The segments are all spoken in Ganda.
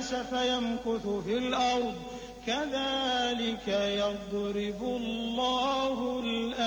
الناس فيمكث في الأرض كذلك يضرب الله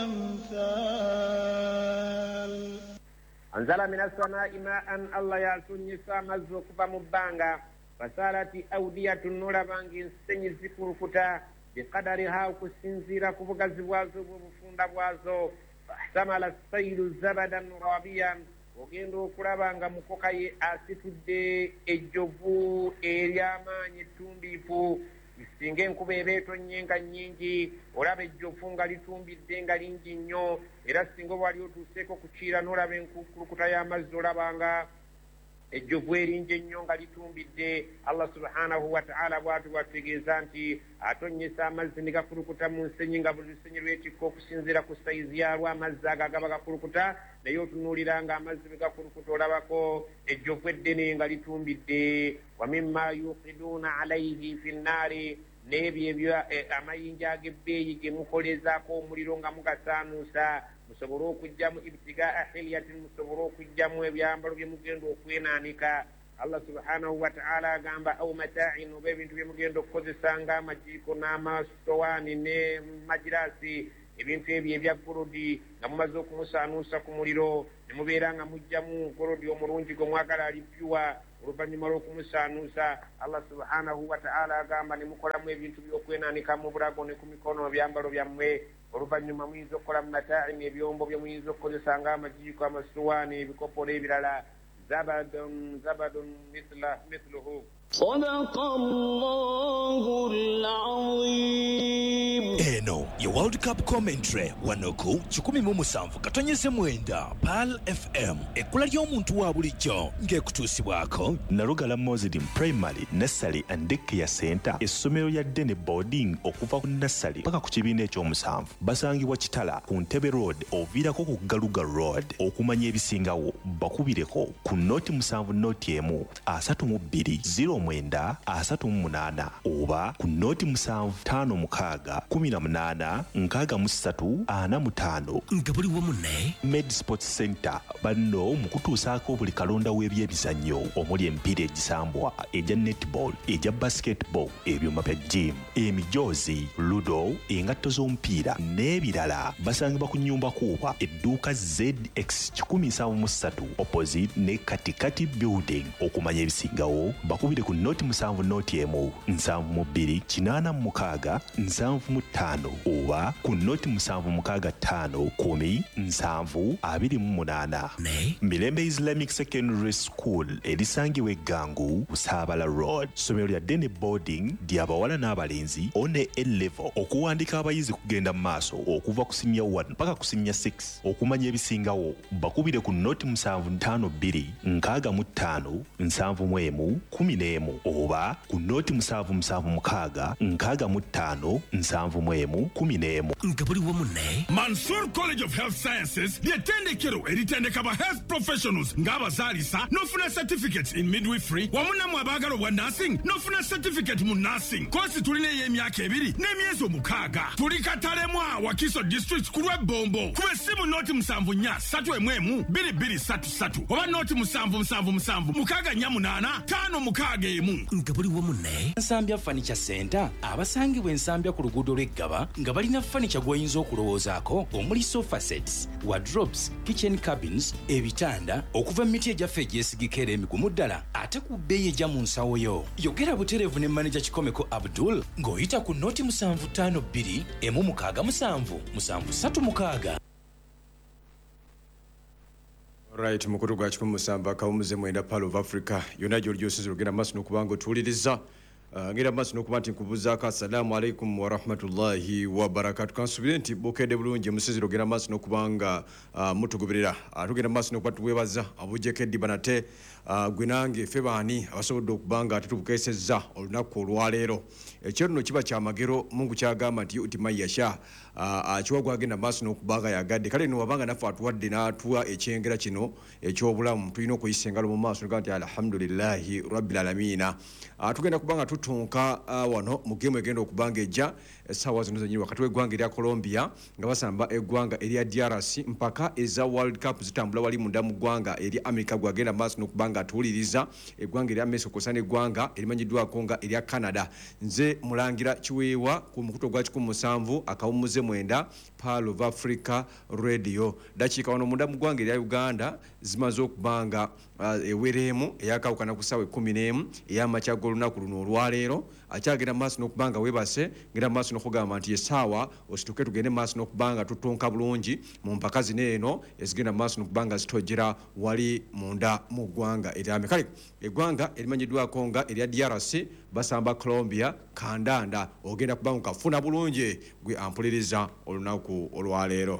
الأمثال. أنزل من السماء ماء الله يعصني سامزو كبا مبانغا فسالت أودية النور بانغين سني زكوركتا بقدرها وكسنزيرا كبغاز بوازو بفوندا بوازو فاحتمل السيل زبدا رابيا ogendo kulabanga mukoka ye asitudde ejjovu eryamaanyi ettumbiifu isinga enkuba ebeeto nnyenga nnyingi olaba ejjovu nga litumbidde nga lingi nnyo era singa wali otuuseeko kukiira n'olaba enkukulukuta y'amazzi olabanga ejjovu eringi ennyo nga litumbidde. Allah subhanahu wa ta'ala bw'atu bwatutegeeza nti atonnyesa amazzi ne gakulukuta mu nsenyi nga buli lusenyi lwetikka okusinziira ku sayizi yalwo amazzi ago agaba gakulukuta, naye otunuulira nga amazzi bwe gakulukuta olabako ejjovu eddene nga litumbidde. wa mimma yuqiduuna alayhi fi nnaari, n'ebyo amayinja ag'ebbeeyi ge mukolezaako omuliro nga mugasaanuusa musobole okujjamu ibtigaa hilyatin, musobole okujjamu ebyambalo bye mugenda okwenaanika. Allah subhanahu wa ta'ala agamba aw mata'in, oba ebintu bye mugenda okukozesa ng'amajiiko n'amasowaani ne majiraasi, ebintu ebyo ebya golodi nga mumaze okumusaanuusa ku muliro ne mubeera nga mujjamu golodi omulungi gwe mwagala alipyuwa oluvannyuma lw'okumusaanuusa. Allah subhanahu wa ta'ala agamba ne mukolamu ebintu by'okwenaanika mu bulago ne ku mikono byambalo byammwe. Oluvannyuma muyinza okukola mu mata'in ebyombo bye muyinza okukozesa ng'amajiiko, amasowaani, ebikopo n'ebirala. zabadun mithluhu. Sadaqallahu al-azim. Eno ye World Cup commentary wanoku 17 PAL FM ekula ly'omuntu wa bulijjo ng'ekutuusibwako Narugala Muslim Primary Nursery and Daycare Center, essomero lya Dene Boarding okuva ku nursery paka ku kibiina eky'omusanvu. Basangibwa Kitala ku Ntebe Road oviirako ku Galuga Road. Okumanya ebisingawo bakubireko ku noti 7 noti emu 32 09 38 oba ku noti 7 5 6 18 63 45. nga buli wamu ne Med Sports Center banno mukutuusaako buli kalonda w'ebyemizannyo omuli emipiira egisambwa, ejja netball, ejja basketball, ebyuma bya gym, emijoozi, ludo, engatto z'omupiira n'ebirala. Basangibwa ku nnyumba kuuba edduuka ZX 173 opposite ne Katikati Building. Okumanya ebisingawo bakubire ku noti 7 noti emu 72 86 75 oba ku noti 765 10 728. ne Mirembe Islamic Secondary School erisangibwa Gangu Busabala Road. Somero lya Dene Boarding ly'abawala n'abalenzi one A-level. Okuwandika abayizi kugenda mu maaso okuva ku senior 1 mpaka ku senior 6. Okumanya ebisingawo bakubire ku noti 752 65 71 11 oba ku noti 776 65 71 11. nga buli wamu ne Mansour College of Health Sciences ly'ettendekero eritendeka ba health professionals ng'abazaalisa n'ofuna certificate in midwifery wamu nammwe abaagala obwa nursing n'ofuna certificate mu nursing. Kosi tulina ey'emyaka 2 n'emyezi 6. Tuli Katalema Wakiso District ku Lwebombo. Kuba essimu noti 74 2233 oba noti 777 648 561. nga buli wamu ne Nsambya Furniture Center abasangibwa Ensambya ku luguudo lw'Eggaba nga balina furniture gw'oyinza okulowoozaako omuli sofa sets, wardrobes, kitchen cabins, ebitanda okuva mu miti egyaffe egyesigika era emigumu ddala ate ku bbeeyi ejja mu nsawo yo. Yogera butereevu ne manager Kikomeko Abdul ng'oyita ku noti 752 167 736. Right, mukuru gwa 17 kawumuze mwenda Pearl of Africa yonna gy'oli gy'osize olugenda maaso n'okubanga otuwuliriza. Ngenda maaso n'okuba nti nkubuzaako assalamu alaikum wa rahmatullahi wa barakatuh. Kansubire nti bokedde bulungi musizire ogenda maaso n'okubanga mutugoberera. Tugenda maaso n'okuba tuweebaza abujekeddi banate gwe nange ffe baani abasobodde okubanga tetubukeesezza olunaku olwaleero. Ekyo nno kiba kyamagero Mungu kyagamba nti uti mayasha akiwa gwagenda maaso n'okubanga yagadde. Kale nno wabanga naffe atuwadde n'atuwa ekyengera kino eky'obulamu tulina okuyisa engalo mu maaso n'okugaa nti alhamdulillahi rabbil alamiina. Tugenda kubanga tutunka wano mu gemu egenda okubanga ejja essaawa zino zennyini wakati w'eggwanga erya Colombia nga basamba eggwanga erya DRC mpaka eza World Cup zitambula wali munda mu ggwanga erya America gwagenda maaso n'okubanga kubanga tuwuliriza eggwanga erya Mexico kosa n'eggwanga erimanyiddwako nga erya Canada. Nze Mulangira Kiweewa ku mukuto gwa 17 akawumuze 9 Pearl of Africa Radio. Dakiika wano munda mu ggwanga erya Uganda zimaze okubanga eweremu eyakawukana ku ssaawa 11 ey'amakya g'olunaku luno olwaleero. Akyagenda maaso n'okubanga weebase ngenda maaso n'okugamba nti essaawa osituke tugende maaso n'okubanga tutonka bulungi mu mpaka zino eno ezigenda maaso n'okubanga zitojjera wali munda mu ggwanga eryame. Kale eggwanga erimanyiddwako nga erya DRC basamba Colombia kandanda ogenda kubanga kafuna bulungi gwe ampuliriza olunaku olwaleero.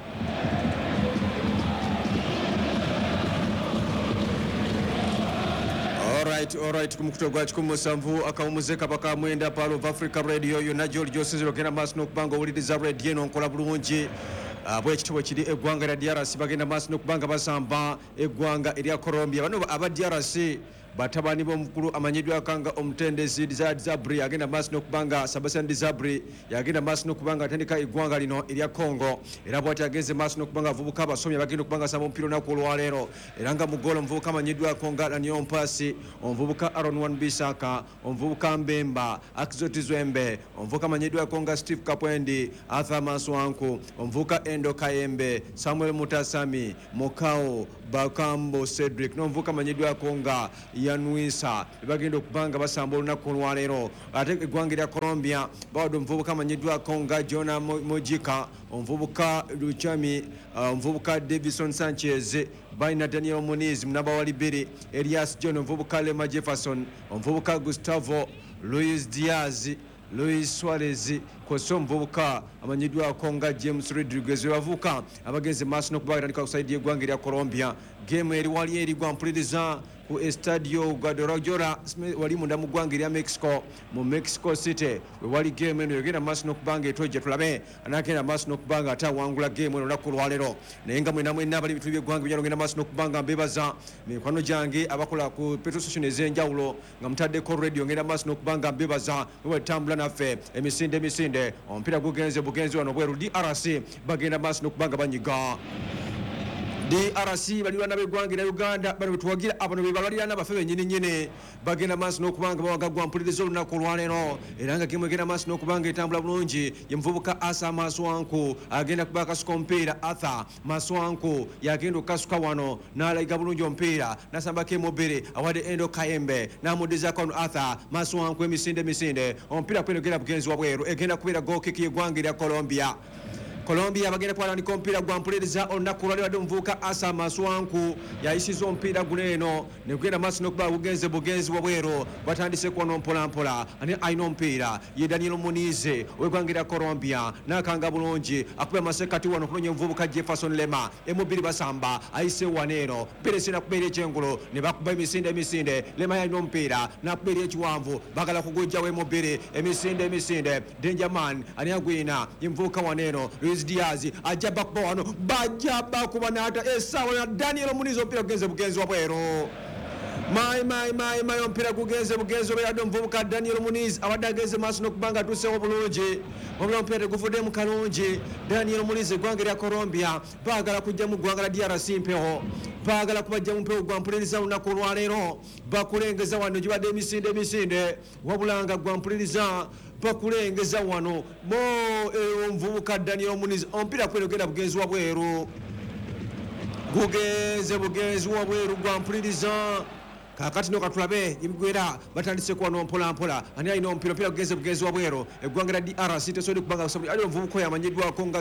Alright, kumukuto gwa 17 akawumuze kabaka mwenda Pearl of Africa Radio yonna gy'osinzira ogenda maaso n'okubanga owuliriza radio eno nkola bulungi. Bwekitibwe kiri eggwanga erya DRC bagenda maaso n'okubanga basamba eggwanga erya Colombia. Bano aba DRC batabani b'omukulu amanyiddwako nga omutendesi Zabri agenda maaso n'okubanga Sebastian Zabri yagenda maaso n'okubanga atandika eggwanga lino erya Congo. Era bw'ati agenze maaso n'okubanga abavubuka abasomye bagenda okubanga samba omupiira olunaku olwaleero. Era nga mu ggoolo omuvubuka amanyiddwako nga Daniel Mpasi, omuvubuka Aaron Wan-Bissaka, omuvubuka Mbemba Akizoti Zwembe, omuvubuka amanyiddwako nga Steve Kapwendi, Arthur Maswanku, omuvubuka Endo Kayembe, Samuel Mutasami, Mokao Bakambo Cedric n'omuvubuka amanyiddwako nga Yanwisa bagenda okubanga basamba olunaku olwaleero. Ate eggwanga erya Colombia bawadde omuvubuka amanyiddwako nga Jona Mojika, omuvubuka Luchami, omuvubuka Davison Sanchez, balina Daniel Muniz Munabawali Biri, Elias John, omuvubuka Lema Jefferson, omuvubuka Gustavo Luis Diaz, Luis Suarez, kw'ossa omuvubuka amanyiddwako nga James Rodriguez. Bavubuka abagenze maaso n'okuba batandika kusaidia eggwanga erya Colombia. Geemu eri wali eri gwa mpuliriza ku Estadio Guadalajara wali munda mu ggwanga erya Mexico mu Mexico City. We wali geemu eno yogenda maaso n'okubanga etojja tulabe anaagenda maaso n'okubanga ate awangula geemu eno olunaku olwaleero. Naye nga mwenna abali bitundu by'eggwanga bijja ogenda maaso n'okubanga mbeebaza mikwano gyange abakola ku petrol station ez'enjawulo nga mutaddeko radio ngenda maaso n'okubanga mbeebaza mwe tambula naffe emisinde omupiira gugenze bugenzi wano bweru. DRC bagenda maaso n'okubanga banyiga. DRC balirwana b'eggwanga erya Uganda bano betuwagira abano be balwanirana baffe bennyini bagenda maaso n'okubanga bawagagwa mpuliriza olunaku olwaleero. Era nga gemu egenda maaso n'okubanga etambula bulungi ye muvubuka Asa Maswanku agenda kuba akasuka omupiira. Arthur Maswanku yagenda okukasuka wano n'alayiga bulungi omupiira n'asambako emobere awadde Endo Kayembe n'amuddizaako wano Arthur Maswanku emisinde omupiira kweno egenda bugenzi wabweru egenda kubeera gookiki y'eggwanga erya Colombia bagenda kwalanika omupiira gwa mpuliriza olunaku olwaleero. Wadde omuvubuka Asa Maswanku yayisiza omupiira guno eno ne gugenda maaso n'okuba bugenzi wabweru. Batandise kuwano mpolampola ani alina omupiira ye Daniel Munize ow'eggwanga erya Colombia n'akanga bulungi akuba amasekati wano kunoonya omuvubuka Jefferson Lema emubiri basamba ayise waneero peresina kubeera ekyengulu ne bakuba emisinde. Lema yalina omupiira n'akubeera ekiwanvu bagala kugujjawo emubiri emisinde. Dangerman ani agwina ye muvubuka waneero Diaz ajja bakuba wano bajja bakuba n'ata essaawa na Daniel Muniz omupiira gugenze bugenzi wabweru. My omupiira gugenze obeeradde omuvubuka Daniel Muniz awadde agenze maaso n'okubanga atuusewo bulungi. Wabula omupiira teguvuddemu kalungi. Daniel Muniz eggwanga erya Colombia baagala kujja mu ggwanga lya DRC mpeho, baagala kubajja mu mpeho gwa mpuliriza olunaku olwaleero. Bakulengeza wano gibadde emisinde wabula nga gwa mpuliriza bakulengeza wano omuvubuka Daniel Muniz omupiira kweno genda bugenzi wabweru. Gugenze bugenzi wabweru gwa mpuliriza. Kakati no katulabe yimigwera batandise kuwa no mpola ani alina omupiira gugenze bugenzi wabweru. Eggwanga lya DRC tesobola kubanga ali omuvubuka yamanyiddwako nga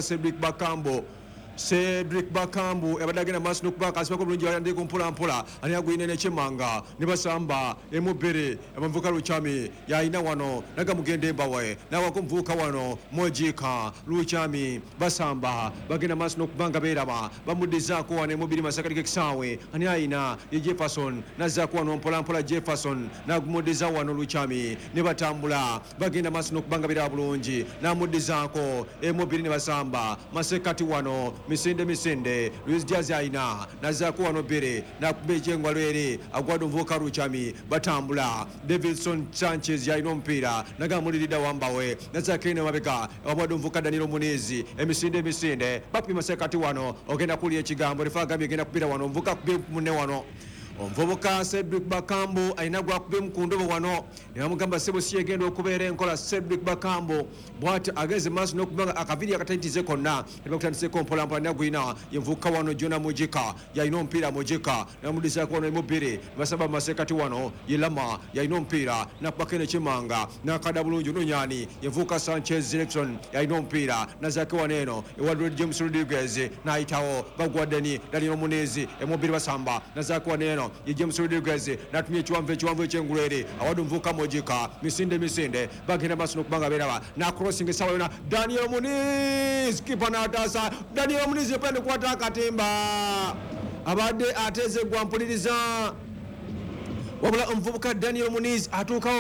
Cedric Bakambu abadde agenda maaso n'okuba akasibako bulungi yandiko mpola ani agwine n'ekyemmanga ne basamba emubere abavubuka Luchami yalina wano nagamugenda embawe nawako omuvubuka wano Mojika Luchami basamba bagenda maaso n'okubanga beeraba bamuddizaako wano emubiri masakati g'ekisaawe ani alina ye Jefferson nazzaako wano mpola Jefferson n'agumuddiza wano Luchami ne batambula bagenda maaso n'okubanga beeraba bulungi n'amuddizaako emubiri ne basamba masekati wano misinde Luis Diaz alina nazzaako wano bere nakuba ekyengwalo eri agwadde omuvubuka Luchami batambula. Davidson Sanchez yalina omupiira nagamuliridda wambawe nazzaako eno mabega abwadde omuvubuka Daniel Muniz emisinde bapima sekati wano ogenda kulya ekigambo refa agambye egenda kupiira wano omuvubuka kubye munne wano omuvubuka Cedric Bakambu alina gwakubye mukundobo wano ne bamugamba sebo si yegenda okubeera enkola. Cedric Bakambu bw'ati ageze maaso n'okubanga akaviri akatayitize konna ne bakutandiseko mpolampola nagwina yenvuka wano Jona Mujika yalina omupiira Mujika namudisako wano emubiri basaba masekati wano yelama yalina omupiira nakubako nekimanga nakada bulungi nonyani yenvuka Sanchez Jackson yalina omupiira nazake wano eno ewadred James Rodriguez nayitawo bagwaddeni dalina omunezi emubiri basamba nazake wano eno ye James Rodriguez natumye ekiwanvu ekyengulwere awadde omuvuka Mujika misinde bagenda maaso n'okubanga beeraba nakrossing esawa yona Daniel Muniz kipa n'ataasa Daniel Muniz epende kwata akatimba abadde ateze gwampuliriza wabula omuvubuka Daniel Muniz atuukawo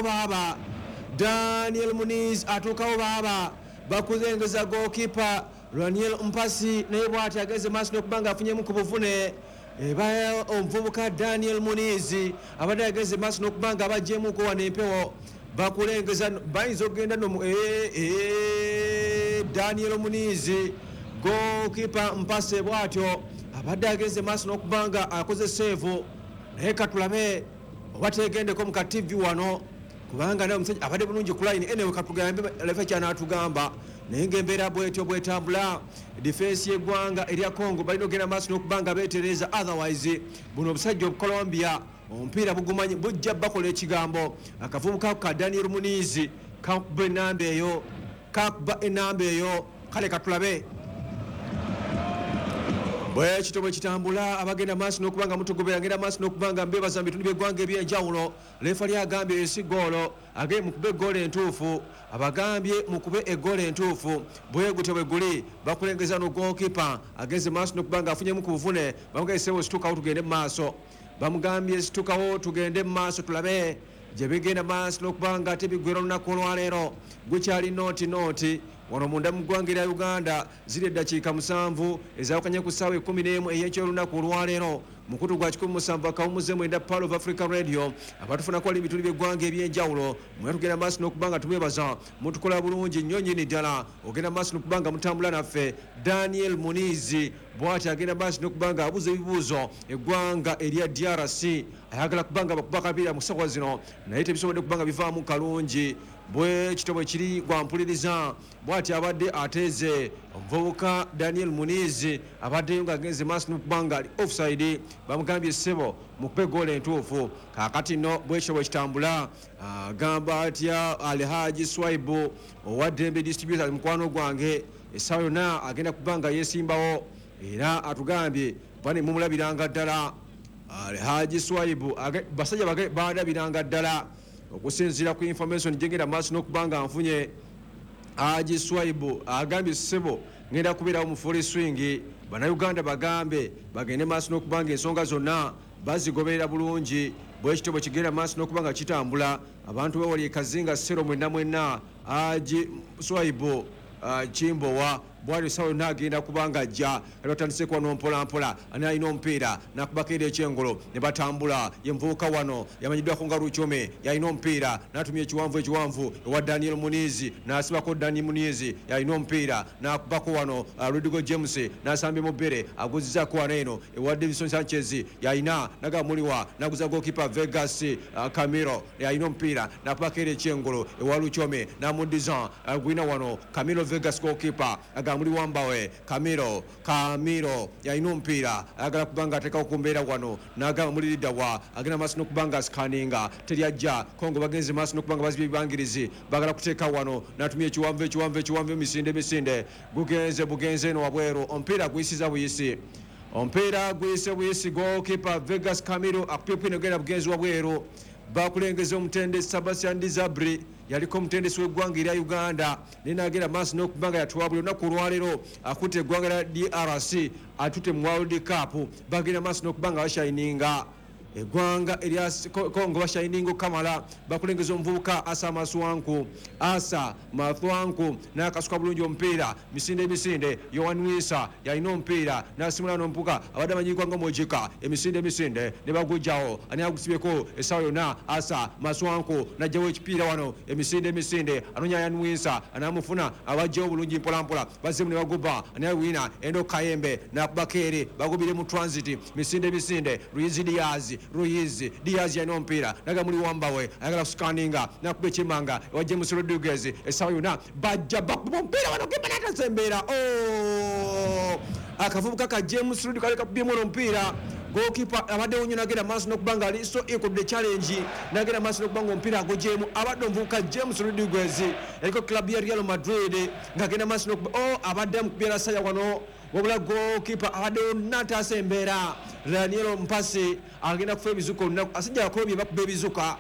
baaba bakuzengeza goalkeeper Raniel Mpasi naye bw'ati ageze maaso n'okubanga afunyemu ku buvune eba omuvubuka Daniel Muniz abadde ageze maaso n'okubanga abajjemuko wano empewo bakulengeza bayinza okugenda Daniel Muniz goalkeeper Mpase bw'atyo abadde ageze maaso n'okubanga akoze save naye katulabe oba tegendeko mu ka TV wano kubanga naye omusajja abadde bulungi ku line enewe katugambe lefe kyanaatugamba naye ng'embeera bwetyo bwetambula defense y'eggwanga erya Congo balina okugenda maaso n'okubanga beetereza otherwise buno obusajja obukolombia omupiira bugumanyi bujja bakola ekigambo akavubuka ka Daniel Muniz kakuba enamba eyo kale katulabe bwekito bwe kitambula abagenda maaso n'okubanga mutugobera ngenda maaso n'okubanga mbebaza mu bitundu by'eggwanga ebyenjawulo lefa lyagambye esi goolo agee mukube egoolo entuufu abagambye mukube egoolo entuufu bwe gutyo bwe guli bakulengeza no goalkeeper ageze maaso n'okubanga afunyemu ku buvune bamugambye sewo situkawo tugende mu maaso bamugambye situkawo tugende mu maaso tulabe gye bigenda maaso n'okubanga ate biggwera olunaku olwaleero gukyali nooti wano munda mu ggwanga erya Uganda ziri eddakiika 7 ezawukanye ku ssaawa 11 ey'ekyolunaku olwaleero mukutu gwa 17 akawumuze mwenda Pearl of Africa Radio abatufunako ali bitundu by'eggwanga ebyenjawulo mwe tugenda maaso n'okubanga tumwebaza mutukola bulungi nnyo nnyini ddala ogenda maaso n'okubanga mutambula naffe Daniel Muniz bw'ati agenda maaso n'okubanga abuuza ebibuuzo eggwanga erya DRC ayagala kubanga bakuba akapiira mu ssawa zino naye tebisobodde kubanga bivaamu kalungi bwe kitobwe kiri gwampuliriza bw'ati abadde ateze omuvubuka Daniel Muniz abaddeyo ng'agenze maaso n'okubanga ali offside bamugambye ssebo mukube egoolo entuufu kaakati nno bwekityo bwe kitambula agamba atya Alhaji Swaibu owaddembe distributor mukwano gwange essaawa yonna agenda kubanga yeesimbawo era atugambye bane mumulabiranga ddala Alhaji Swaibu basajja balabiranga ddala okusinziira ku information gyengenda maaso n'okubanga nfunye Haji Swaibu agambye ssebo ngenda kubeerawo mu full swing bannayuganda bagambe bagende maaso n'okubanga ensonga zonna bazigoberera bulungi bwekityo bwe kigenda maaso n'okubanga kitambula abantu bewali ekazinga ssero mwenna Haji Swaibu Kimbowa bwali sawo nagenda kubanga ajja batandise kwa mpolampola ani alina omupiira nakubakira ekyengolo ne batambula yenvuuka wano yamanyiddwako nga Luchome yalina omupiira natumya ekiwanvu ewa Daniel Muniz nasibako Daniel Muniz yalina omupiira nakubako wano Rodrigo James nasambye mubere aguzizako wano eno ewa Davison Sanchez yalina nagamuliwa naguza goalkeeper Vegas Camilo yalina omupiira nakubakira ekyengolo ewa Luchome namudiza gwina wano Camilo Vegas goalkeeper muri wambawe Camilo yalina omupiira ayagala kubanga ateekawo ku mbeera wano n'agamba muri leader wa agenda maaso n'okubanga scanninga teryajja Congo bagenze maaso n'okubanga bazibye ebibangirizi bagala kuteeka wano n'atumya ekiwanvu misinde bugenze eno wabweru omupiira guyisiza buyisi goalkeeper Vegas Camilo akupye pwine ogenda bugenzi wabweru bakulengeza omutende Sebastian Dizabri yaliko omutendesi w'eggwanga erya Uganda naye n'agenda maaso n'okubanga yatuwa buli lunaku olwaleero akutte eggwanga lya DRC atutte mu World Cup bagenda maaso n'okubanga bashayininga eggwanga erya Congo bashayininga okamala bakulengeza omuvubuka Asa Mathwanku n'akasuka bulungi omupiira misinde Yohan Wissa yalina omupiira n'asimula n'omupuka abadde amanyikwa nga Mojika emisinde ne bagujjawo ani agusibyeko essaawa yonna Asa Mathwanku n'ajjawo ekipiira wano emisinde anonya Yohan Wissa anamufuna abajjawo bulungi mpolampola bazzemu ne baguba ani awina Endo Kayembe n'akubako eri bagubire mu transit misinde Luiz Diaz Ruiz Diaz yaino mpira naga muli wambawe agala scanninga nakuba chimanga wa James Rodriguez esawa yona bajja bakuba mpira wano kibanata sembera akavubuka ka James Rodriguez kale kapimo mpira goalkeeper abadde onyo nagenda maaso nokubanga ali so equal the challenge nagenda maaso nokubanga ompira agojemu abadde omuvubuka James Rodriguez eriko club ya Real Madrid ngagenda maaso nokuba abadde mukubira saya wano wabula goalkeeper abadde nata sembera Daniel Mpasi agenda kufa ebizuka asajja abakolombi bakuba ebizuka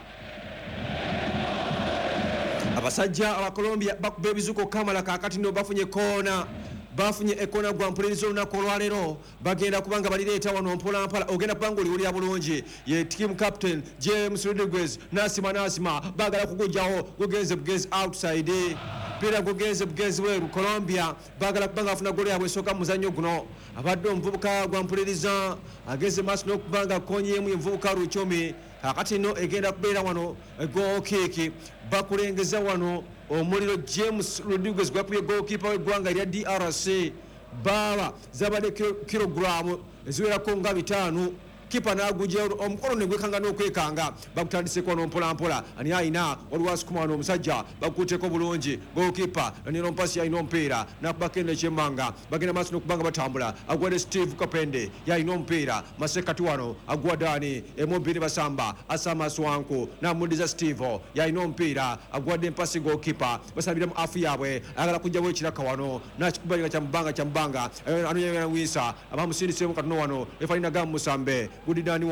abasajja aba Colombia bakuba ebizuka Kamala kakati no bafunye kona bafunye ekona gwa mpulirizo lunaku olwaleero bagenda kubanga balireeta wano mpola ogenda kubanga oliwulira bulungi ye team captain James Rodriguez nasima bagala kugujjawo gugenze bugezi outside pira gugenze bugezi weeru Colombia bagala kubanga afuna golo yabwe esooka mu muzannyo guno abadde omuvubuka gwa mpuliriza ageze maaso n'okubanga konyemu envubuka Luchomi kakati no egenda kubeera wano goal kick bakulengeza wano omuliro James Rodriguez gwakubye goalkeeper w'eggwanga erya DRC baba zabadde kilogramu eziwerako nga 5 kipa nagujja omukono negwekanga n'okwekanga bakutandiseko nompolampola ani ayina waliwo asukuma omusajja bakuteko bulungi goalkeeper Daniel Mpasi yayina omupiira nakubako ekyemmanga bagenda maaso n'okubanga batambula agwadde Steve Kapende yayina omupiira masekati wano agwa Dani emubiri basamba asama Swanku namudiza Steve yayina omupiira agwadde Mpasi goalkeeper basabira mu afu yaabwe agala kujjawo ekiraka wano nakikubalira kyamubanga ano yewera wisa abamusindisemu katono wano efanina gamu Musambe Gudidani